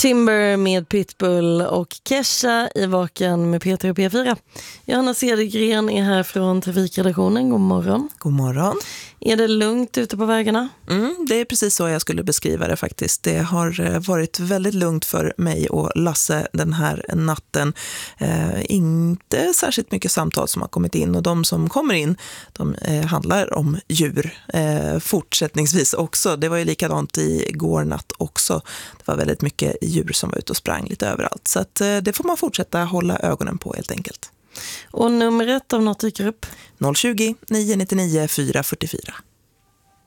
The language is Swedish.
Timber med Pitbull och Kesha i Vaken med Peter och P4. Johanna Cedergren är här från trafikredaktionen. God morgon. God morgon. Är det lugnt ute på vägarna? Det är precis så jag skulle beskriva det faktiskt. Det har varit väldigt lugnt för mig och Lasse den här natten. Inte särskilt mycket samtal som har kommit in, och de som kommer in, de handlar om djur fortsättningsvis också. Det var ju likadant igår natt också. Det var väldigt mycket djur som var ute och sprang lite överallt. Så att, det får man fortsätta hålla ögonen på helt enkelt. Och numret om något dyker upp? 020 999 444.